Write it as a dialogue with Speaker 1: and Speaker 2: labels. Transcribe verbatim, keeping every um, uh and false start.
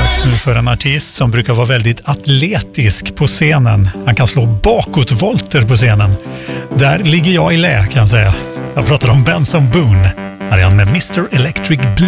Speaker 1: dags nu för en artist som brukar vara väldigt atletisk på scenen. Han kan slå bakåtvolter på scenen. Där ligger jag i lä, kan jag säga. Jag pratar om Benson Boone. Här är han med mister Electric Blue.